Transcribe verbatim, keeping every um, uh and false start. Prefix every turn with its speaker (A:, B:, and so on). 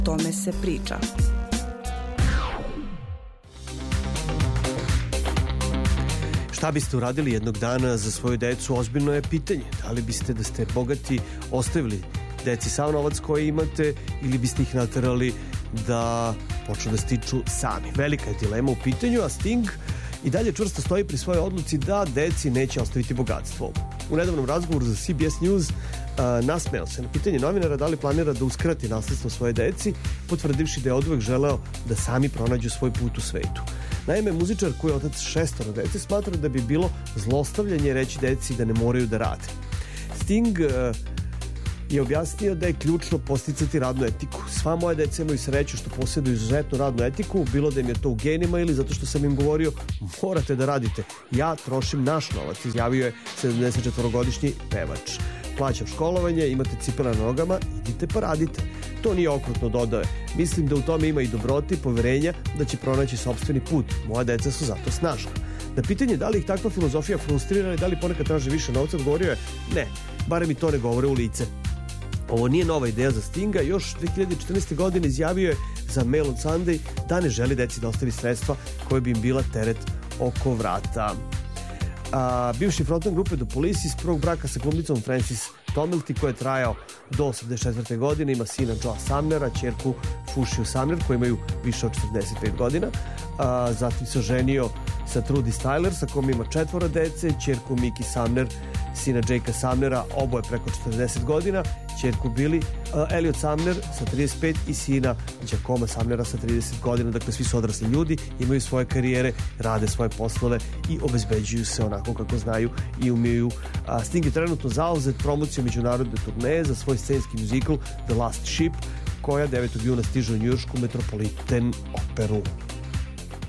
A: tome se priča.
B: Šta biste uradili jednog dana za svoju decu? Ozbiljno je pitanje. Da li biste, da ste bogati, ostavili deci sav novac koji imate ili biste ih naterali da počnu da stiču sami? Velika je dilema u pitanju, a Sting i dalje čvrsto stoji pri svojoj odluci da deci neće ostaviti bogatstvo. U nedavnom razgovoru za C B S News uh, nasmejao se na pitanje novinara da li planira da uskrati nasledstvo svoje deci, potvrdivši da je oduvek želeo da sami pronađu svoj put u svetu. Naime, muzičar koji je otac šestoro dece smatra da bi bilo zlostavljanje reći deci da ne moraju da rade. Sting uh, je objasnio da je ključno posticati radnu etiku. Sva moja deca imaju sreću što posjeduju izuzetnu radnu etiku, bilo da im je to u genima ili zato što sam im govorio morate da radite. Ja trošim naš novac, izjavio je sedamdesetčetvorogodišnji pevač. Plaćam školovanje, imate cipele na nogama, idite pa radite. To nije okrutno, dodao je. Mislim da u tome ima i dobrote i poverenja da će pronaći sopstveni put. Moja deca su zato snažna. Na pitanje da li ih takva filozofija frustrira i da li ponekad traže više novca, odgovorio je ne, barem mi to ne govore u lice. Ovo nije nova ideja za Stinga, još dve hiljade četrnaeste. godine izjavio je za Mail on Sunday da ne želi deci da ostavi sredstva koje bi im bila teret oko vrata. A, bivši frontman grupe The Police iz prvog braka sa glumicom Francis Tomilty, koji je trajao do osamdeset četvrte. godine, ima sina Joa Sumnera, ćerku Fušiju Sumner, koji imaju više od četrdeset pet godina. A, zatim se oženio sa Trudy Styler, sa kom ima četvoro dece, ćerku Miki Sumner, sina Jakea Sumnera, oboje preko četrdeset godina, ćerku Billy, uh, Elliot Sumner sa trideset pet i sina Giacomo Sumnera sa trideset godina. Dakle, svi su odrasli ljudi, imaju svoje karijere, rade svoje poslove i obezbeđuju se onako kako znaju i umiju. Uh, Sting je trenutno zauzet promocijom međunarodne turneje za svoj scenski muzikl The Last Ship, koja devetog juna stiže u njujoršku Metropolitan Operu.